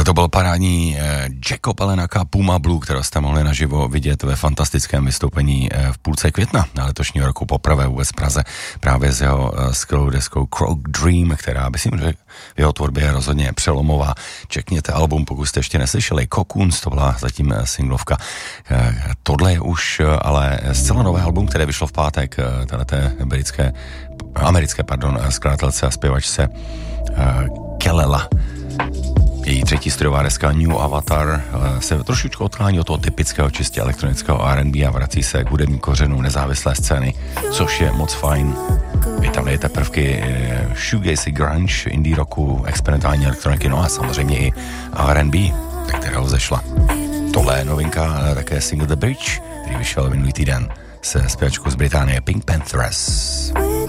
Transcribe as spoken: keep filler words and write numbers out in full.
To byl parádní Jacko Palenaka Puma Blue, kterou jste mohli naživo vidět ve fantastickém vystoupení v půlce května na letošního roku poprvé vůbec v Praze právě s jeho skvělou deskou Croc Dream, která myslím, že v jeho tvorbě je rozhodně přelomová. Čekněte album, pokud jste ještě neslyšeli. Cocoons, to byla zatím singlovka. Tohle je už ale zcela nové album, které vyšlo v pátek téhleté britské, americké, pardon, skladatelce a zpěvačce Kelela. Její třetí studiová deska New Avatar se trošičku odklání od toho typického čistě elektronického R and B a vrací se k hudebním kořenům nezávislé scény, což je moc fajn. Vy tam dejete prvky shoegazy, grunge, indie rocku, experimentální elektroniky, no a samozřejmě i R and B, tak kterého vzešla. Tohle je novinka také single The Bridge, který vyšel minulý týden se zpěvačkou z Británie Pink Panthers.